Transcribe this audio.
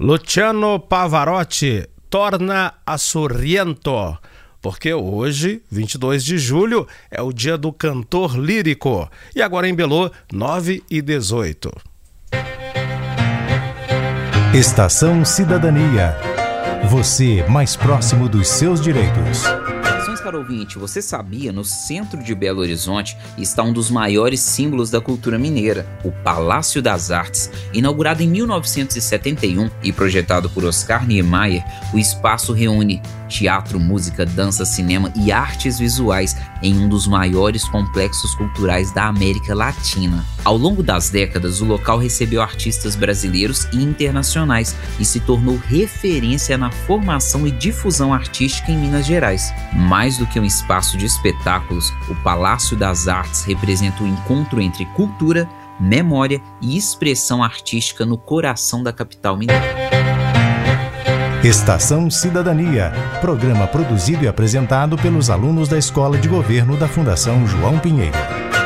Luciano Pavarotti torna a Sorrento, porque hoje, 22 de julho, é o dia do cantor lírico. E agora em Belô, 9h18. Estação Cidadania. Você mais próximo dos seus direitos. Caro ouvinte, você sabia? No centro de Belo Horizonte está um dos maiores símbolos da cultura mineira, o Palácio das Artes. Inaugurado em 1971 e projetado por Oscar Niemeyer, o espaço reúne teatro, música, dança, cinema e artes visuais em um dos maiores complexos culturais da América Latina. Ao longo das décadas, o local recebeu artistas brasileiros e internacionais e se tornou referência na formação e difusão artística em Minas Gerais. Mais do que um espaço de espetáculos, o Palácio das Artes representa o encontro entre cultura, memória e expressão artística no coração da capital mineira. Estação Cidadania, programa produzido e apresentado pelos alunos da Escola de Governo da Fundação João Pinheiro.